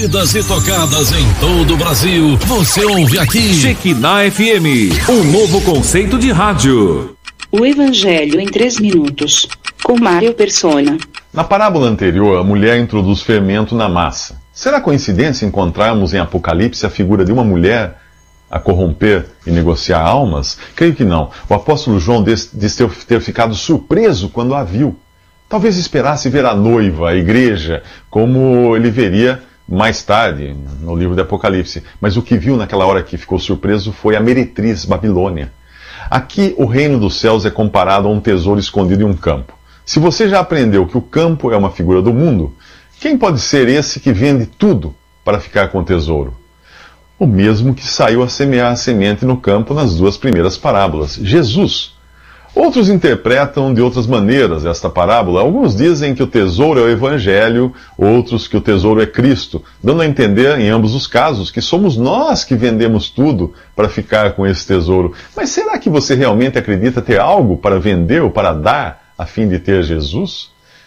E tocadas em todo o Brasil, você ouve aqui. Shekinah FM, um novo conceito de rádio. O Evangelho em 3 minutos, com Mário Persona. Na parábola anterior, a mulher introduz fermento na massa. Será coincidência encontrarmos em Apocalipse a figura de uma mulher a corromper e negociar almas? Creio que não. O apóstolo João diz ter ficado surpreso quando a viu. Talvez esperasse ver a noiva, a igreja, como ele veria mais tarde, no livro de Apocalipse. Mas o que viu naquela hora que ficou surpreso foi a meretriz Babilônia. Aqui, o reino dos céus é comparado a um tesouro escondido em um campo. Se você já aprendeu que o campo é uma figura do mundo, quem pode ser esse que vende tudo para ficar com o tesouro? O mesmo que saiu a semear a semente no campo nas 2 primeiras parábolas, Jesus. Outros interpretam de outras maneiras esta parábola. Alguns dizem que o tesouro é o Evangelho, outros que o tesouro é Cristo, dando a entender, em ambos os casos, que somos nós que vendemos tudo para ficar com esse tesouro. Mas será que você realmente acredita ter algo para vender ou para dar a fim de ter Jesus?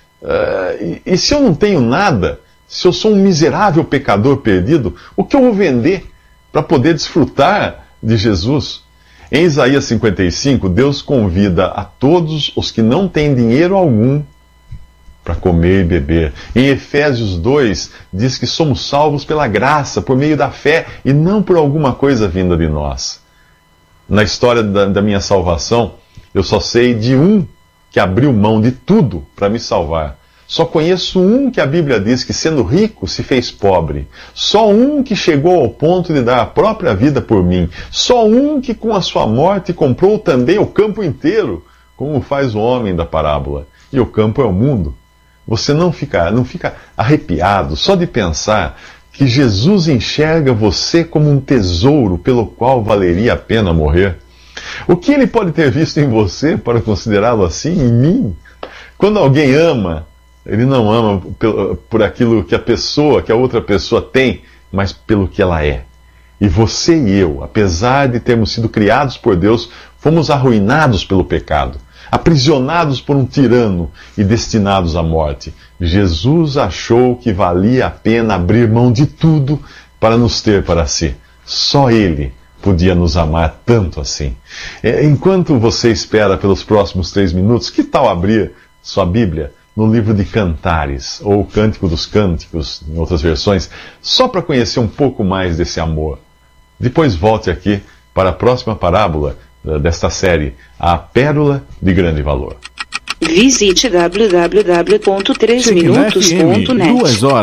E se eu não tenho nada, se eu sou um miserável pecador perdido, o que eu vou vender para poder desfrutar de Jesus? Em Isaías 55, Deus convida a todos os que não têm dinheiro algum para comer e beber. Em Efésios 2, diz que somos salvos pela graça, por meio da fé, e não por alguma coisa vinda de nós. Na história da minha salvação, eu só sei de um que abriu mão de tudo para me salvar. Só conheço um que a Bíblia diz que, sendo rico, se fez pobre. Só um que chegou ao ponto de dar a própria vida por mim. Só um que, com a sua morte, comprou também o campo inteiro, como faz o homem da parábola. E o campo é o mundo. Você não fica arrepiado só de pensar que Jesus enxerga você como um tesouro pelo qual valeria a pena morrer? O que ele pode ter visto em você para considerá-lo assim, em mim? Quando alguém ama, ele não ama por aquilo que a outra pessoa tem, mas pelo que ela é. E você e eu, apesar de termos sido criados por Deus, fomos arruinados pelo pecado, aprisionados por um tirano e destinados à morte. Jesus achou que valia a pena abrir mão de tudo para nos ter para si. Só Ele podia nos amar tanto assim. Enquanto você espera pelos próximos 3 minutos, que tal abrir sua Bíblia no livro de Cantares, ou Cântico dos Cânticos, em outras versões, só para conhecer um pouco mais desse amor? Depois volte aqui para a próxima parábola desta série, A Pérola de Grande Valor. Visite www.3minutos.net.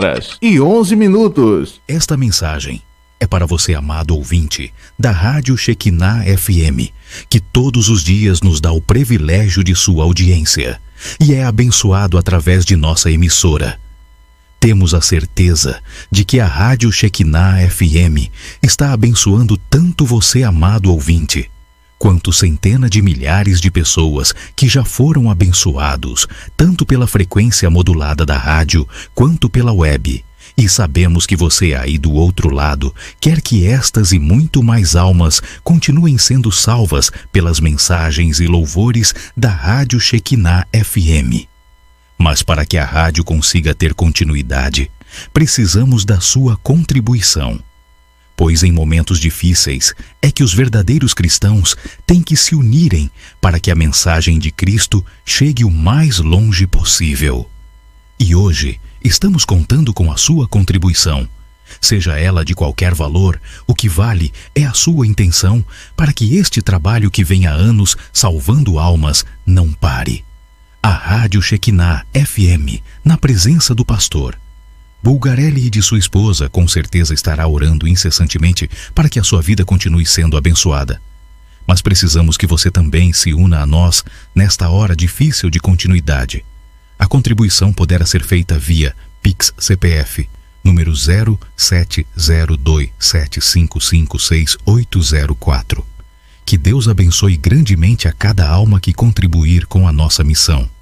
2h11. Esta mensagem é para você, amado ouvinte, da Rádio Shekinah FM, que todos os dias nos dá o privilégio de sua audiência e é abençoado através de nossa emissora. Temos a certeza de que a Rádio Shekinah FM está abençoando tanto você, amado ouvinte, quanto centenas de milhares de pessoas que já foram abençoados, tanto pela frequência modulada da rádio, quanto pela web. E sabemos que você aí do outro lado quer que estas e muito mais almas continuem sendo salvas pelas mensagens e louvores da Rádio Shekinah FM. Mas para que a rádio consiga ter continuidade, precisamos da sua contribuição. Pois em momentos difíceis é que os verdadeiros cristãos têm que se unirem para que a mensagem de Cristo chegue o mais longe possível. E hoje estamos contando com a sua contribuição. Seja ela de qualquer valor, o que vale é a sua intenção para que este trabalho que vem há anos salvando almas não pare. A Rádio Shekinah FM, na presença do pastor Bulgarelli e de sua esposa, com certeza estará orando incessantemente para que a sua vida continue sendo abençoada. Mas precisamos que você também se una a nós nesta hora difícil de continuidade. A contribuição poderá ser feita via Pix CPF, número 070275568804. Que Deus abençoe grandemente a cada alma que contribuir com a nossa missão.